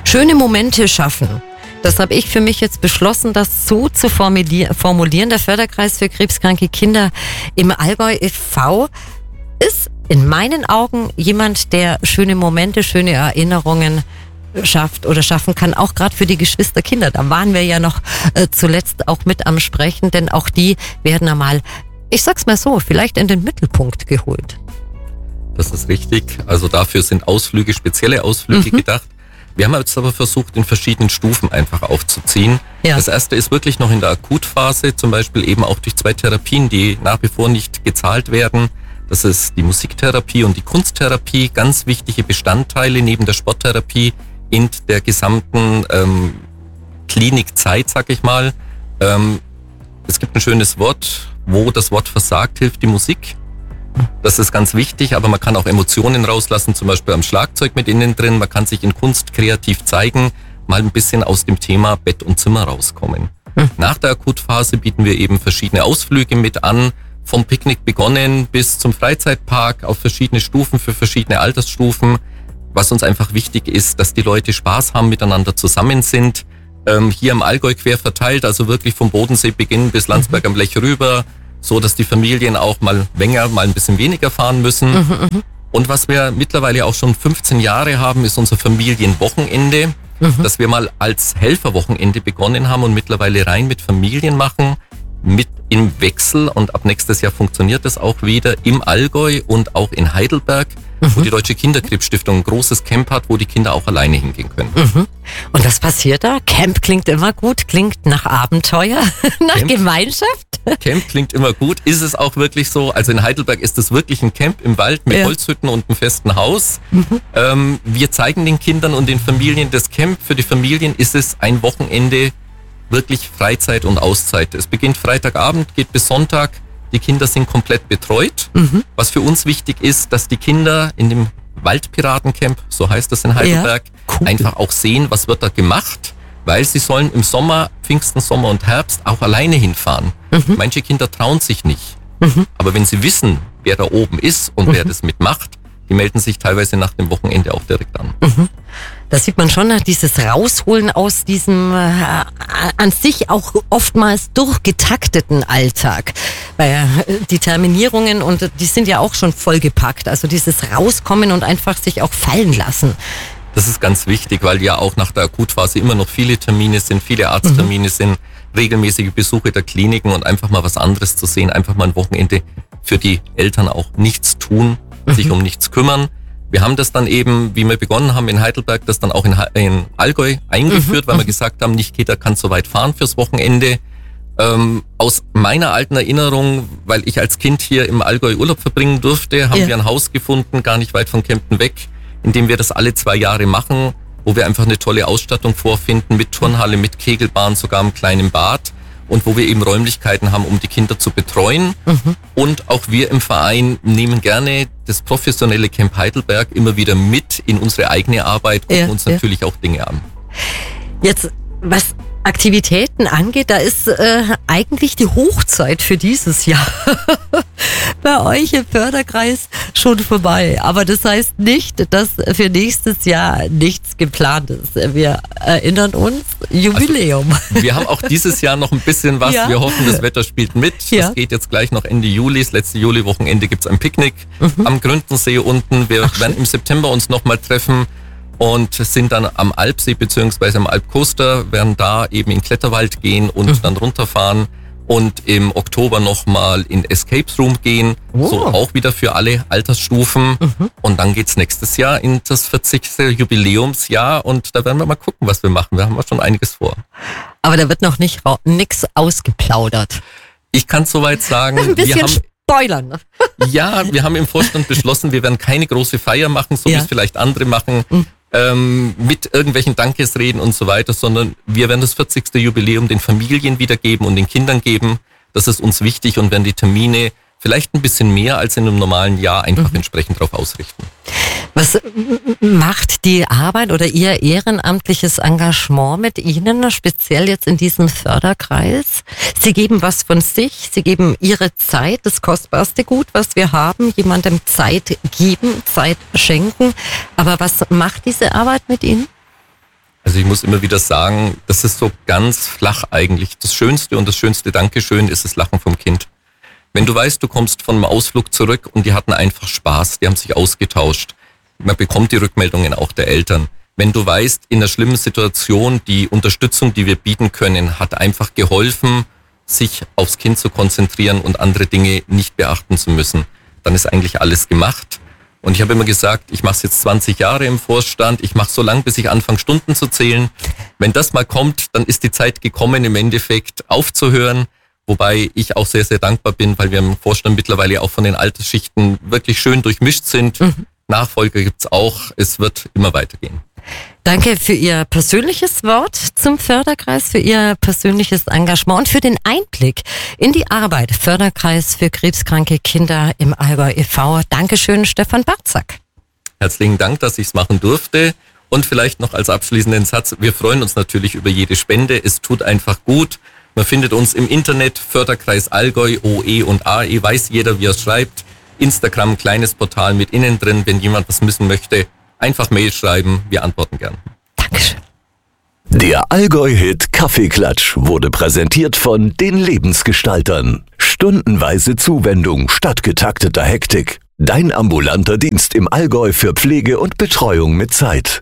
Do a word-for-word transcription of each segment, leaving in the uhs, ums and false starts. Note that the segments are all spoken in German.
Schöne Momente schaffen. Das habe ich für mich jetzt beschlossen, das so zu formulieren. Der Förderkreis für krebskranke Kinder im Allgäu e V ist in meinen Augen jemand, der schöne Momente, schöne Erinnerungen schafft oder schaffen kann, auch gerade für die Geschwisterkinder. Da waren wir ja noch äh, zuletzt auch mit am Sprechen, denn auch die werden einmal, ich sag's mal so, vielleicht in den Mittelpunkt geholt. Das ist richtig. Also dafür sind Ausflüge, spezielle Ausflüge mhm. gedacht. Wir haben jetzt aber versucht, in verschiedenen Stufen einfach aufzuziehen. Ja. Das erste ist wirklich noch in der Akutphase, zum Beispiel eben auch durch zwei Therapien, die nach wie vor nicht gezahlt werden. Das ist die Musiktherapie und die Kunsttherapie, ganz wichtige Bestandteile neben der Sporttherapie in der gesamten ähm, Klinikzeit, sag ich mal. Ähm, es gibt ein schönes Wort, wo das Wort versagt, hilft die Musik. Das ist ganz wichtig, aber man kann auch Emotionen rauslassen, zum Beispiel am Schlagzeug mit innen drin. Man kann sich in Kunst kreativ zeigen, mal ein bisschen aus dem Thema Bett und Zimmer rauskommen. Hm. Nach der Akutphase bieten wir eben verschiedene Ausflüge mit an, vom Picknick begonnen bis zum Freizeitpark auf verschiedene Stufen für verschiedene Altersstufen. Was uns einfach wichtig ist, dass die Leute Spaß haben, miteinander zusammen sind. Ähm, hier im Allgäu quer verteilt, also wirklich vom Bodensee beginnen bis Landsberg am Lech rüber, so dass die Familien auch mal länger, mal ein bisschen weniger fahren müssen. Mhm, und was wir mittlerweile auch schon fünfzehn Jahre haben, ist unser Familienwochenende, mhm. das wir mal als Helferwochenende begonnen haben und mittlerweile rein mit Familien machen, mit im Wechsel, und ab nächstes Jahr funktioniert das auch wieder im Allgäu und auch in Heidelberg, mhm. wo die Deutsche Kinderkrebsstiftung ein großes Camp hat, wo die Kinder auch alleine hingehen können. Mhm. Und was passiert da? Camp klingt immer gut, klingt nach Abenteuer, nach Camp, Gemeinschaft. Camp klingt immer gut, ist es auch wirklich so. Also in Heidelberg ist es wirklich ein Camp im Wald mit ja. Holzhütten und einem festen Haus. Mhm. Ähm, wir zeigen den Kindern und den Familien das Camp. Für die Familien ist es ein Wochenende, wirklich Freizeit und Auszeit. Es beginnt Freitagabend, geht bis Sonntag. Die Kinder sind komplett betreut. Mhm. Was für uns wichtig ist, dass die Kinder in dem Waldpiratencamp, so heißt das in Heidelberg, ja, cool. einfach auch sehen, was wird da gemacht, weil sie sollen im Sommer, Pfingsten, Sommer und Herbst auch alleine hinfahren. Mhm. Manche Kinder trauen sich nicht. Mhm. Aber wenn sie wissen, wer da oben ist und mhm. wer das mitmacht, die melden sich teilweise nach dem Wochenende auch direkt an. Mhm. Da sieht man schon dieses Rausholen aus diesem äh, an sich auch oftmals durchgetakteten Alltag. Weil äh, die Terminierungen, und die sind ja auch schon vollgepackt. Also dieses Rauskommen und einfach sich auch fallen lassen. Das ist ganz wichtig, weil ja auch nach der Akutphase immer noch viele Termine sind, viele Arzttermine mhm. sind, regelmäßige Besuche der Kliniken, und einfach mal was anderes zu sehen, einfach mal ein Wochenende für die Eltern auch nichts tun, mhm. sich um nichts kümmern. Wir haben das dann eben, wie wir begonnen haben in Heidelberg, das dann auch in, in Allgäu eingeführt, mhm. weil wir gesagt haben, nicht jeder kann so weit fahren fürs Wochenende. Ähm, aus meiner alten Erinnerung, weil ich als Kind hier im Allgäu Urlaub verbringen durfte, haben ja. wir ein Haus gefunden, gar nicht weit von Kempten weg, in dem wir das alle zwei Jahre machen, wo wir einfach eine tolle Ausstattung vorfinden, mit Turnhalle, mit Kegelbahn, sogar einem kleinen Bad. Und wo wir eben Räumlichkeiten haben, um die Kinder zu betreuen. Mhm. Und auch wir im Verein nehmen gerne das professionelle Camp Heidelberg immer wieder mit in unsere eigene Arbeit und ja, uns ja. natürlich auch Dinge an. Jetzt, was Aktivitäten angeht, da ist äh, eigentlich die Hochzeit für dieses Jahr bei euch im Förderkreis schon vorbei. Aber das heißt nicht, dass für nächstes Jahr nichts geplant ist. Wir erinnern uns, Jubiläum. Also, wir haben auch dieses Jahr noch ein bisschen was. Ja. Wir hoffen, das Wetter spielt mit. Ja. Das geht jetzt gleich noch Ende Juli. Das letzte Juli-Wochenende gibt es ein Picknick mhm. am Gründensee unten. Wir Ach, werden schön. im September uns nochmal treffen und sind dann am Alpsee bzw. am Alpcoaster, werden da eben in Kletterwald gehen und mhm. dann runterfahren und im Oktober nochmal in Escapes Room gehen, oh. so auch wieder für alle Altersstufen. Mhm. Und dann geht's nächstes Jahr in das vierzigste Jubiläumsjahr, und da werden wir mal gucken, was wir machen. Wir haben schon einiges vor. Aber da wird noch nicht nichts ausgeplaudert. Ich kann soweit sagen, ein bisschen wir haben Spoilern. Ja, wir haben im Vorstand beschlossen, wir werden keine große Feier machen, so ja. wie es vielleicht andere machen. Mhm. Ähm, mit irgendwelchen Dankesreden und so weiter, sondern wir werden das vierzigste Jubiläum den Familien wiedergeben und den Kindern geben. Das ist uns wichtig, und werden die Termine vielleicht ein bisschen mehr als in einem normalen Jahr einfach mhm. entsprechend darauf ausrichten. Was macht die Arbeit oder Ihr ehrenamtliches Engagement mit Ihnen, speziell jetzt in diesem Förderkreis? Sie geben was von sich, Sie geben Ihre Zeit, das kostbarste Gut, was wir haben, jemandem Zeit geben, Zeit schenken. Aber was macht diese Arbeit mit Ihnen? Also ich muss immer wieder sagen, das ist so ganz flach eigentlich. Das Schönste und das schönste Dankeschön ist das Lachen vom Kind. Wenn du weißt, du kommst von einem Ausflug zurück und die hatten einfach Spaß, die haben sich ausgetauscht. Man bekommt die Rückmeldungen auch der Eltern. Wenn du weißt, in einer schlimmen Situation, die Unterstützung, die wir bieten können, hat einfach geholfen, sich aufs Kind zu konzentrieren und andere Dinge nicht beachten zu müssen, dann ist eigentlich alles gemacht. Und ich habe immer gesagt, ich mache es jetzt zwanzig Jahre im Vorstand, ich mache so lange, bis ich anfange, Stunden zu zählen. Wenn das mal kommt, dann ist die Zeit gekommen, im Endeffekt aufzuhören. Wobei ich auch sehr, sehr dankbar bin, weil wir im Vorstand mittlerweile auch von den Altersschichten wirklich schön durchmischt sind. Mhm. Nachfolger gibt's auch, es wird immer weitergehen. Danke für Ihr persönliches Wort zum Förderkreis, für Ihr persönliches Engagement und für den Einblick in die Arbeit Förderkreis für krebskranke Kinder im Allgäu e V Dankeschön, Stefan Barzak. Herzlichen Dank, dass ich es machen durfte. Und vielleicht noch als abschließenden Satz, wir freuen uns natürlich über jede Spende. Es tut einfach gut. Man findet uns im Internet, Förderkreis Allgäu, O E und A E, weiß jeder, wie er es schreibt. Instagram, kleines Portal mit innen drin. Wenn jemand was wissen möchte, einfach Mail schreiben, wir antworten gern. Dankeschön. Der Allgäu-Hit Kaffeeklatsch wurde präsentiert von den Lebensgestaltern. Stundenweise Zuwendung statt getakteter Hektik. Dein ambulanter Dienst im Allgäu für Pflege und Betreuung mit Zeit.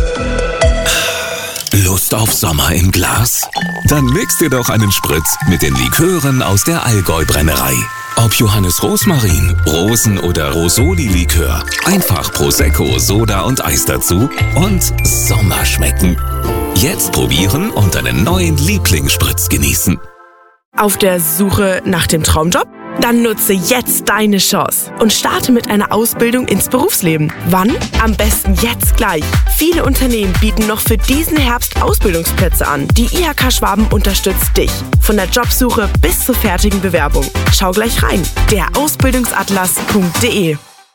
Lust auf Sommer im Glas? Dann mix dir doch einen Spritz mit den Likören aus der Allgäu-Brennerei. Ob Johannes Rosmarin, Rosen- oder Rosoli-Likör, einfach Prosecco, Soda und Eis dazu und Sommer schmecken. Jetzt probieren und deinen neuen Lieblingsspritz genießen. Auf der Suche nach dem Traumjob? Dann nutze jetzt deine Chance und starte mit einer Ausbildung ins Berufsleben. Wann? Am besten jetzt gleich. Viele Unternehmen bieten noch für diesen Herbst Ausbildungsplätze an. Die I H K Schwaben unterstützt dich. Von der Jobsuche bis zur fertigen Bewerbung. Schau gleich rein. der Ausbildungsatlas punkt de.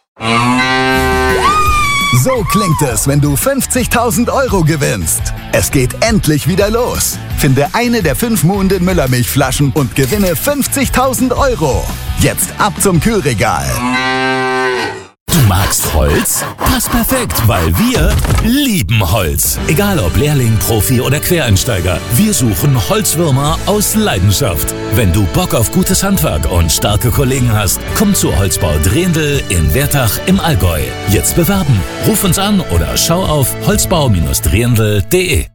So klingt es, wenn du fünfzigtausend Euro gewinnst. Es geht endlich wieder los. Finde eine der fünf Muhnden Müllermilchflaschen und gewinne fünfzigtausend Euro. Jetzt ab zum Kühlregal. Du magst Holz? Passt perfekt, weil wir lieben Holz. Egal ob Lehrling, Profi oder Quereinsteiger, wir suchen Holzwürmer aus Leidenschaft. Wenn du Bock auf gutes Handwerk und starke Kollegen hast, komm zu Holzbau Drehendl in Wertach im Allgäu. Jetzt bewerben. Ruf uns an oder schau auf holzbau drehendl punkt de.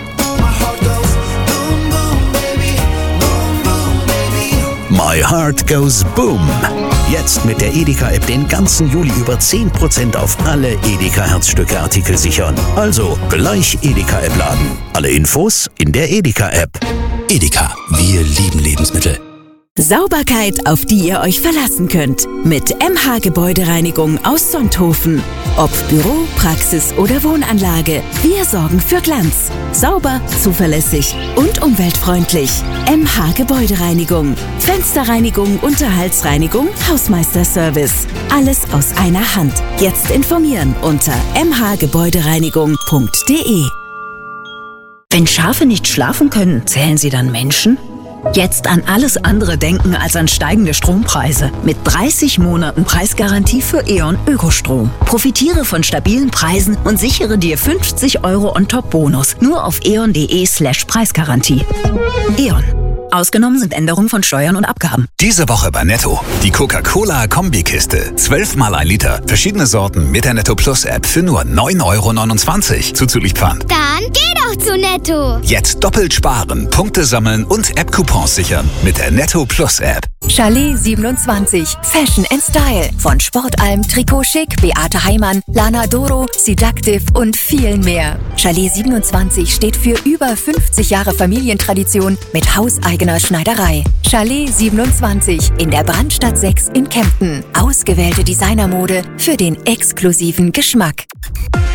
My Heart Goes Boom. Jetzt mit der Edeka-App den ganzen Juli über zehn Prozent auf alle Edeka-Herzstücke-Artikel sichern. Also gleich Edeka-App laden. Alle Infos in der Edeka-App. Edeka, wir lieben Lebensmittel. Sauberkeit, auf die ihr euch verlassen könnt. Mit M H Gebäudereinigung aus Sonthofen. Ob Büro, Praxis oder Wohnanlage, wir sorgen für Glanz. Sauber, zuverlässig und umweltfreundlich. M H Gebäudereinigung. Fensterreinigung, Unterhaltsreinigung, Hausmeisterservice. Alles aus einer Hand. Jetzt informieren unter m h gebäudereinigung punkt de. Wenn Schafe nicht schlafen können, zählen sie dann Menschen? Jetzt an alles andere denken als an steigende Strompreise. Mit dreißig Monaten Preisgarantie für E.ON Ökostrom. Profitiere von stabilen Preisen und sichere dir fünfzig Euro On-Top-Bonus. Nur auf eon punkt de slash Preisgarantie. E.ON. Ausgenommen sind Änderungen von Steuern und Abgaben. Diese Woche bei Netto. Die Coca-Cola-Kombikiste. zwölf mal ein Liter. Verschiedene Sorten mit der Netto Plus App für nur neun Euro neunundzwanzig. Zuzüglich Pfand. Dann geh doch zu Netto. Jetzt doppelt sparen, Punkte sammeln und App-Coupons sichern mit der Netto Plus App. Chalet siebenundzwanzig. Fashion and Style. Von Sportalm, Trikot Chic, Beate Heimann, Lana Doro, Seductive und vielen mehr. Chalet siebenundzwanzig steht für über fünfzig Jahre Familientradition mit hauseigener Schneiderei. Chalet siebenundzwanzig in der Brandstadt sechs in Kempten. Ausgewählte Designermode für den exklusiven Geschmack.